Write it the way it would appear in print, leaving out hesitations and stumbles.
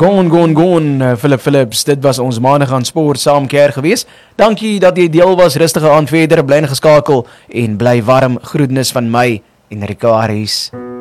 Gone, Philip Phillips, dit was ons maandag aan sport saam keer gewees. Dankie dat jy deel was, rustige aand verder, bly ingeskakel en bly warm. Groetnis van my, Enrico Harris.